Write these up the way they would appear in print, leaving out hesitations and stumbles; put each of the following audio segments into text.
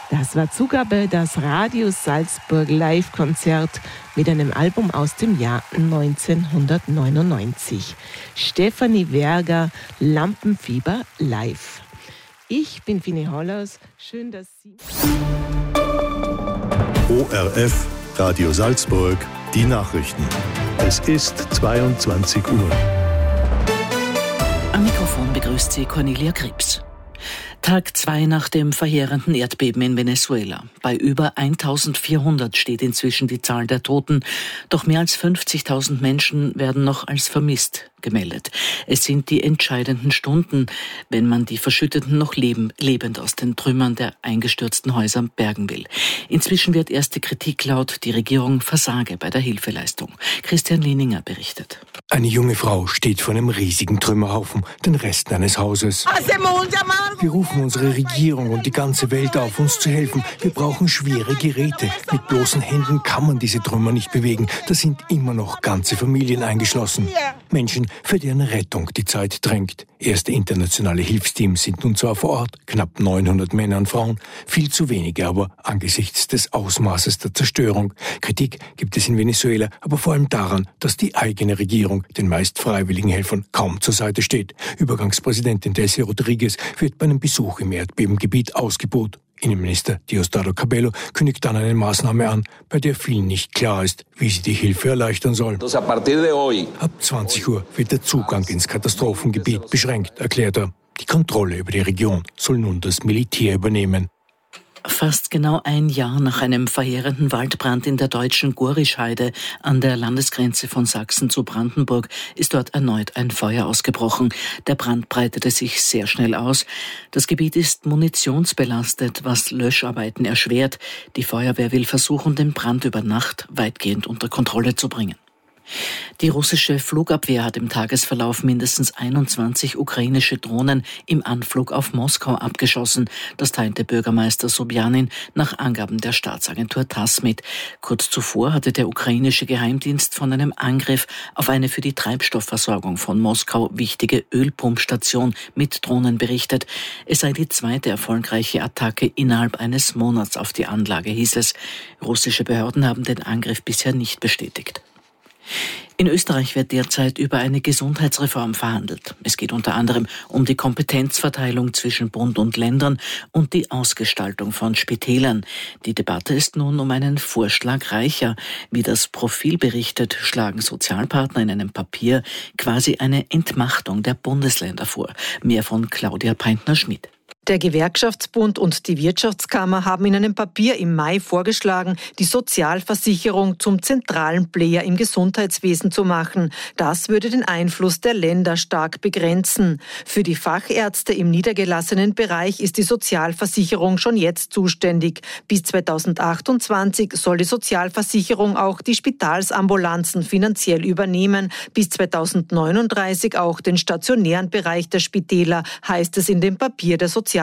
Das war Zugabe das Radio Salzburg Live-Konzert mit einem Album aus dem Jahr 1999. Stefanie Werger, Lampenfieber live. Ich bin Fini Hollaus. Schön, dass Sie... ORF, Radio Salzburg, die Nachrichten. Es ist 22 Uhr. Am Mikrofon begrüßt Sie Cornelia Krebs. Tag 2 nach dem verheerenden Erdbeben in Venezuela. Bei über 1400 steht inzwischen die Zahl der Toten. Doch mehr als 50.000 Menschen werden noch als vermisst gemeldet. Es sind die entscheidenden Stunden, wenn man die Verschütteten noch lebend aus den Trümmern der eingestürzten Häuser bergen will. Inzwischen wird erste Kritik laut, die Regierung versage bei der Hilfeleistung. Christian Lehninger berichtet. Eine junge Frau steht vor einem riesigen Trümmerhaufen, den Resten eines Hauses. Wir rufen unsere Regierung und die ganze Welt auf, uns zu helfen. Wir brauchen schwere Geräte. Mit bloßen Händen kann man diese Trümmer nicht bewegen. Da sind immer noch ganze Familien eingeschlossen. Menschen, für deren Rettung die Zeit drängt. Erste internationale Hilfsteams sind nun zwar vor Ort, knapp 900 Männer und Frauen, viel zu wenige aber angesichts des Ausmaßes der Zerstörung. Kritik gibt es in Venezuela, aber vor allem daran, dass die eigene Regierung den meist freiwilligen Helfern kaum zur Seite steht. Übergangspräsidentin Delcy Rodriguez wird bei einem Besuch im Erdbebengebiet ausgebuht. Innenminister Diosdado Cabello kündigt dann eine Maßnahme an, bei der vielen nicht klar ist, wie sie die Hilfe erleichtern soll. Ab 20 Uhr wird der Zugang ins Katastrophengebiet beschränkt, erklärt er. Die Kontrolle über die Region soll nun das Militär übernehmen. Fast genau ein Jahr nach einem verheerenden Waldbrand in der deutschen Gorischheide an der Landesgrenze von Sachsen zu Brandenburg ist dort erneut ein Feuer ausgebrochen. Der Brand breitete sich sehr schnell aus. Das Gebiet ist munitionsbelastet, was Löscharbeiten erschwert. Die Feuerwehr will versuchen, den Brand über Nacht weitgehend unter Kontrolle zu bringen. Die russische Flugabwehr hat im Tagesverlauf mindestens 21 ukrainische Drohnen im Anflug auf Moskau abgeschossen. Das teilte Bürgermeister Sobjanin nach Angaben der Staatsagentur TASS mit. Kurz zuvor hatte der ukrainische Geheimdienst von einem Angriff auf eine für die Treibstoffversorgung von Moskau wichtige Ölpumpstation mit Drohnen berichtet. Es sei die zweite erfolgreiche Attacke innerhalb eines Monats auf die Anlage, hieß es. Russische Behörden haben den Angriff bisher nicht bestätigt. In Österreich wird derzeit über eine Gesundheitsreform verhandelt. Es geht unter anderem um die Kompetenzverteilung zwischen Bund und Ländern und die Ausgestaltung von Spitälern. Die Debatte ist nun um einen Vorschlag reicher. Wie das Profil berichtet, schlagen Sozialpartner in einem Papier quasi eine Entmachtung der Bundesländer vor. Mehr von Claudia Peintner-Schmidt. Der Gewerkschaftsbund und die Wirtschaftskammer haben in einem Papier im Mai vorgeschlagen, die Sozialversicherung zum zentralen Player im Gesundheitswesen zu machen. Das würde den Einfluss der Länder stark begrenzen. Für die Fachärzte im niedergelassenen Bereich ist die Sozialversicherung schon jetzt zuständig. Bis 2028 soll die Sozialversicherung auch die Spitalsambulanzen finanziell übernehmen. Bis 2039 auch den stationären Bereich der Spitäler, heißt es in dem Papier der Sozialpartner.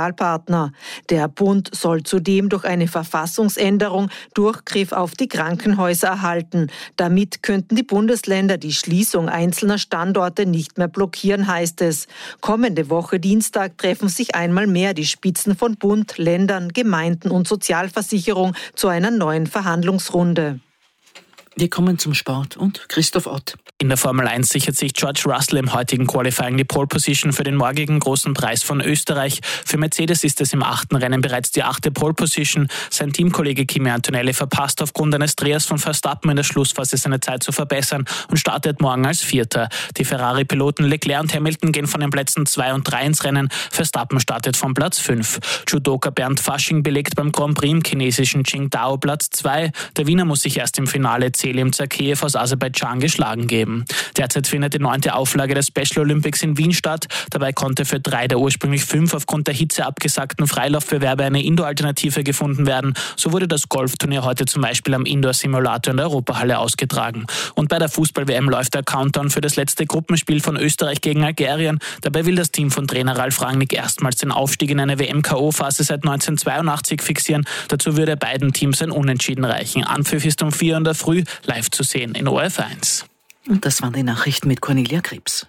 Der Bund soll zudem durch eine Verfassungsänderung Durchgriff auf die Krankenhäuser erhalten. Damit könnten die Bundesländer die Schließung einzelner Standorte nicht mehr blockieren, heißt es. Kommende Woche Dienstag treffen sich einmal mehr die Spitzen von Bund, Ländern, Gemeinden und Sozialversicherung zu einer neuen Verhandlungsrunde. Wir kommen zum Sport und Christoph Ott. In der Formel 1 sichert sich George Russell im heutigen Qualifying die Pole Position für den morgigen großen Preis von Österreich. Für Mercedes ist es im 8. Rennen bereits die 8. Pole Position. Sein Teamkollege Kimi Antonelli verpasst aufgrund eines Drehers von Verstappen in der Schlussphase seine Zeit zu verbessern und startet morgen als 4. Die Ferrari-Piloten Leclerc und Hamilton gehen von den Plätzen 2 und 3 ins Rennen. Verstappen startet von Platz 5. Judoka Bernd Fasching belegt beim Grand Prix im chinesischen Qingdao Platz 2. Der Wiener muss sich erst im Finale Selim Zakeev aus Aserbaidschan geschlagen geben. Derzeit findet die 9. Auflage des Special Olympics in Wien statt. Dabei konnte für 3 der ursprünglich 5 aufgrund der Hitze abgesagten Freilaufbewerbe eine Indoor-Alternative gefunden werden. So wurde das Golfturnier heute zum Beispiel am Indoor-Simulator in der Europahalle ausgetragen. Und bei der Fußball-WM läuft der Countdown für das letzte Gruppenspiel von Österreich gegen Algerien. Dabei will das Team von Trainer Ralf Rangnick erstmals den Aufstieg in eine WM-KO-Phase seit 1982 fixieren. Dazu würde beiden Teams ein Unentschieden reichen. Anpfiff ist um 4 in der Früh, live zu sehen in ORF 1. Und das waren die Nachrichten mit Cornelia Krebs.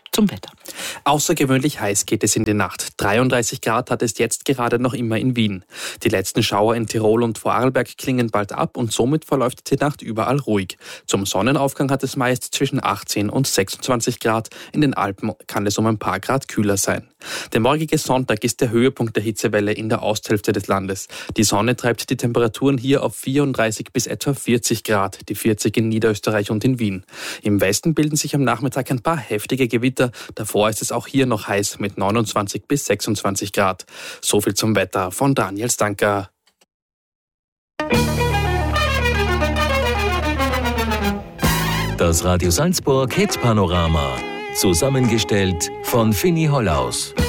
zum Wetter. Außergewöhnlich heiß geht es in die Nacht. 33 Grad hat es jetzt gerade noch immer in Wien. Die letzten Schauer in Tirol und Vorarlberg klingen bald ab und somit verläuft die Nacht überall ruhig. Zum Sonnenaufgang hat es meist zwischen 18 und 26 Grad. In den Alpen kann es um ein paar Grad kühler sein. Der morgige Sonntag ist der Höhepunkt der Hitzewelle in der Osthälfte des Landes. Die Sonne treibt die Temperaturen hier auf 34 bis etwa 40 Grad, die 40 in Niederösterreich und in Wien. Im Westen bilden sich am Nachmittag ein paar heftige Gewitter. Davor ist es auch hier noch heiß mit 29 bis 26 Grad. So viel zum Wetter von Daniel Stanker. Das Radio Salzburg Hit Panorama. Zusammengestellt von Fini Hollaus.